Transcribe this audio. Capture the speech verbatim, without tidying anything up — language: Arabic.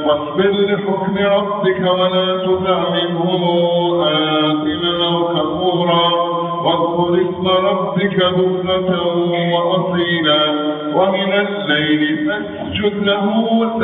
واصبر لحكم ربك ولا تطع منهم آثما أو كفورا واذكر اسم ربك بكرة وأصيلا ومن الليل فاسجد له